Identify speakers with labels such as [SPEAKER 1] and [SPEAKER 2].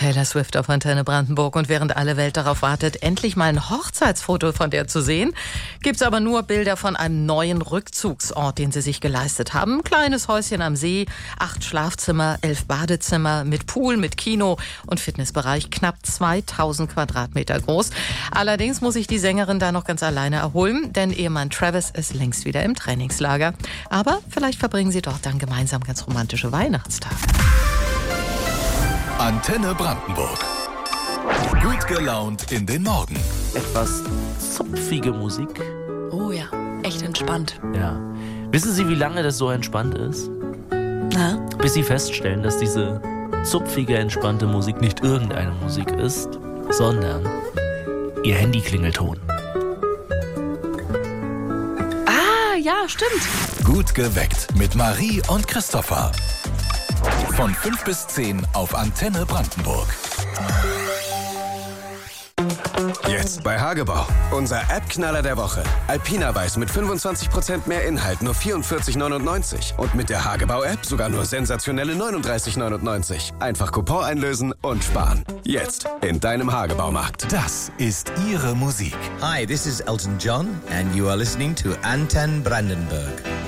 [SPEAKER 1] Taylor Swift auf Antenne Brandenburg. Und während alle Welt darauf wartet, endlich mal ein Hochzeitsfoto von der zu sehen, gibt's aber nur Bilder von einem neuen Rückzugsort, den sie sich geleistet haben. Ein kleines Häuschen am See, 8 Schlafzimmer, 11 Badezimmer mit Pool, mit Kino und Fitnessbereich, knapp 2000 Quadratmeter groß. Allerdings muss sich die Sängerin da noch ganz alleine erholen, denn Ehemann Travis ist längst wieder im Trainingslager. Aber vielleicht verbringen sie dort dann gemeinsam ganz romantische Weihnachtstage.
[SPEAKER 2] Antenne Brandenburg. Gut gelaunt in den Morgen.
[SPEAKER 3] Etwas zupfige Musik.
[SPEAKER 4] Oh ja, echt entspannt.
[SPEAKER 3] Ja. Wissen Sie, wie lange das so entspannt ist?
[SPEAKER 4] Na?
[SPEAKER 3] Bis Sie feststellen, dass diese zupfige, entspannte Musik nicht irgendeine Musik ist, sondern Ihr Handyklingelton.
[SPEAKER 4] Ah, ja, stimmt.
[SPEAKER 2] Gut geweckt mit Marie und Christopher. Von 5 bis 10 auf Antenne Brandenburg.
[SPEAKER 5] Jetzt bei Hagebau. Unser App-Knaller der Woche. Alpina Weiß mit 25% mehr Inhalt, nur 44,99. Und mit der Hagebau-App sogar nur sensationelle 39,99. Einfach Coupon einlösen und sparen. Jetzt in deinem Hagebaumarkt.
[SPEAKER 2] Das ist Ihre Musik.
[SPEAKER 6] Hi, this is Elton John and you are listening to Antenne Brandenburg.